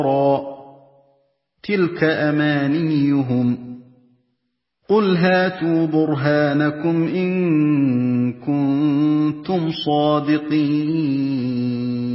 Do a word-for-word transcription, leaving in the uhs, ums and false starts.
تِلْكَ أَمَانِيُّهُمْ ۗ قُلْ هَاتُوا بُرْهَانَكُمْ إِن كُنتُمْ صَادِقِينَ